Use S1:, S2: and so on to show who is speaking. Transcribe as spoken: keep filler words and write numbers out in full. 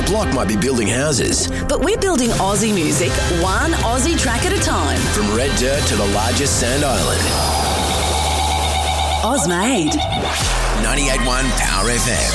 S1: The block might be building houses,
S2: but we're building Aussie music, one Aussie track at a time.
S1: from red dirt to the largest sand island.
S2: Ozmade.
S1: ninety-eight point one Power F M.